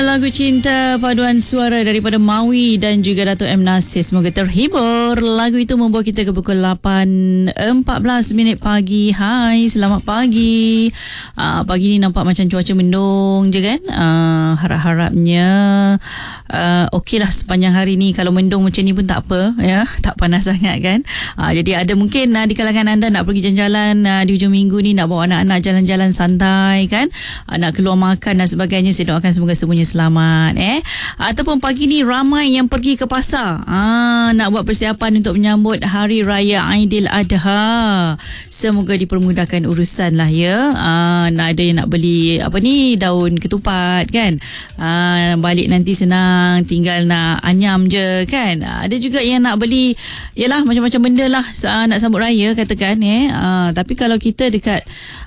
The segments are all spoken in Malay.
Lagu Cinta paduan suara daripada Maui dan juga Dato' M. Nasir. Semoga terhibur. Lagu itu membawa kita ke pukul 8.14 minit pagi. Hai, selamat pagi. Pagi ni nampak macam cuaca mendung je kan. Harap-harapnya okey lah sepanjang hari ni. Kalau mendung macam ni pun tak apa ya, tak panas sangat kan. Jadi ada mungkin di kalangan anda nak pergi jalan-jalan di hujung minggu ni, nak bawa anak-anak jalan-jalan santai kan, nak keluar makan dan sebagainya. Saya doakan semoga semuanya selamat ataupun pagi ni ramai yang pergi ke pasar nak buat persiapan untuk menyambut Hari Raya Aidiladha. Semoga dipermudahkan urusan lah ya. Ada yang nak beli daun ketupat kan, balik nanti senang, tinggal nak anyam je kan. Ada juga yang nak beli yalah macam-macam benda lah nak sambut raya katakan tapi kalau kita dekat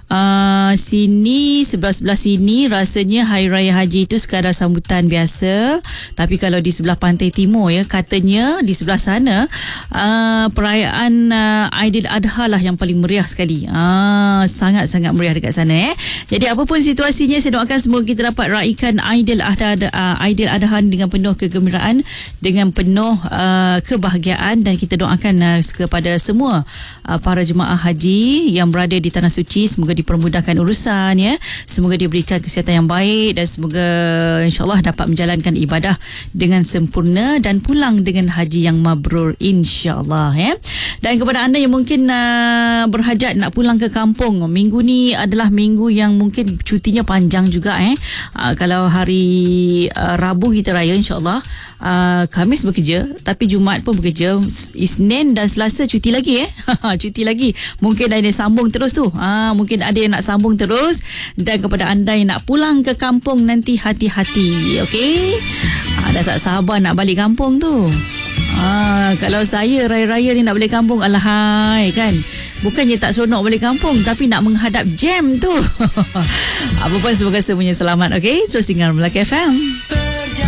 sini sebelah sini rasanya Hari Raya Haji itu sekadar sambutan biasa. Tapi kalau di sebelah pantai timur ya, katanya di sebelah sana perayaan Aidiladha lah yang paling meriah sekali. Sangat-sangat meriah dekat sana Jadi apapun situasinya, saya doakan semoga kita dapat raikan Aidiladha dengan penuh kegembiraan, dengan penuh kebahagiaan, dan kita doakan kepada semua para jemaah haji yang berada di Tanah Suci, semoga dipermudahkan urusan ya. Semoga diberikan kesihatan yang baik dan semoga insya-Allah dapat menjalankan ibadah dengan sempurna dan pulang dengan haji yang mabrur insya-Allah Dan kepada anda yang mungkin berhajat nak pulang ke kampung, minggu ni adalah minggu yang mungkin cutinya panjang juga kalau hari Rabu kita raya insya-Allah, Khamis bekerja tapi Jumaat pun bekerja, Isnin dan Selasa cuti lagi cuti lagi. Mungkin ada yang sambung terus tu, mungkin ada yang nak sambung terus. Dan kepada anda yang nak pulang ke kampung nanti, hati-hati okey. Dah tak sabar nak balik kampung tu. Kalau saya raya-raya ni nak balik kampung, alahai kan, bukannya tak seronok balik kampung, tapi nak menghadap jam tu. Apa pun semoga semuanya selamat okey. Terus dengar Melaka FM.